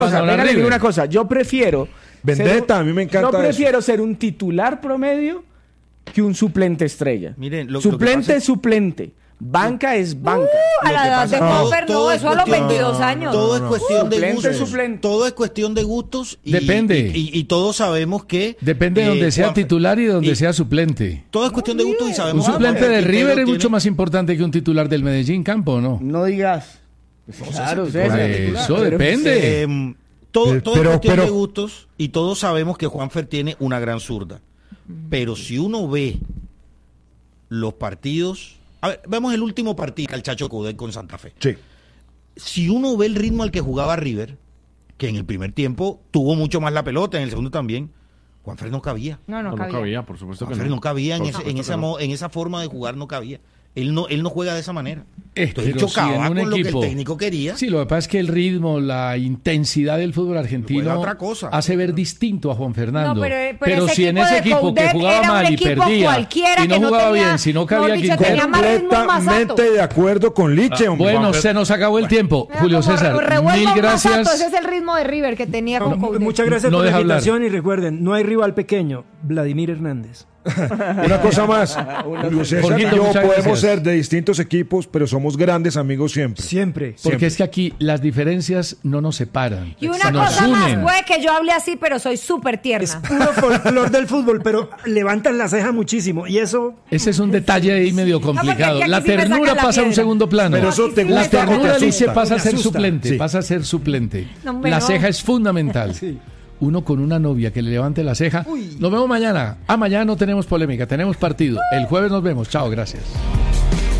Una cosa, yo prefiero... Vendetta, a mí me encanta. Yo prefiero ser un titular promedio que un suplente estrella. Miren, suplente es suplente. Banca es banca. A la edad de Juanfer, no, eso a los 22 años. Todo es cuestión de gustos. Suplente. Todo es cuestión de gustos. Depende. Y todos sabemos que... Depende de donde sea titular y donde sea suplente. Todo es cuestión de gustos y sabemos... Un suplente de River es mucho más importante que un titular del Medellín, Campo, ¿no? No digas. Claro, eso depende. Todo es cuestión de gustos y todos sabemos que Juanfer tiene una gran zurda. Pero si uno ve los partidos... A ver, vemos el último partido, el Chacho Coudet con Santa Fe. Sí. Si uno ve el ritmo al que jugaba River, que en el primer tiempo tuvo mucho más la pelota, en el segundo también, Juanfer no cabía. No cabía, por supuesto que Juanfer no cabía en esa forma de jugar, no cabía. Él no juega de esa manera. Entonces chocaba con lo que el técnico quería. Sí, lo que pasa es que el ritmo, la intensidad del fútbol argentino otra cosa. hace ver distinto a Juan Fernando. No, pero si en ese equipo que jugaba mal y perdía y no jugaba bien, si no cabía Quintero. Completamente de acuerdo con Liche. Bueno, se nos acabó el tiempo. Julio César, mil gracias. Ese es el ritmo de River que tenía con Coudet. Muchas gracias por la invitación y recuerden, no hay rival pequeño, Vladimir Hernández. Una cosa más, Julio César y yo podemos ser de distintos equipos, pero somos grandes amigos siempre. Porque es que aquí las diferencias no nos separan. Y una cosa más, puede que yo hable así, pero soy súper tierna. Es puro folclor del fútbol, pero levantan la ceja muchísimo y eso... Ese es un detalle ahí medio complicado. La ternura pasa a un segundo plano. Pero eso te gusta. La ternura, Alice, pasa a ser suplente. Pasa a ser suplente. La ceja es fundamental. Uno con una novia que le levante la ceja. Nos vemos mañana. Mañana no tenemos polémica, tenemos partido. El jueves nos vemos. Chao, gracias.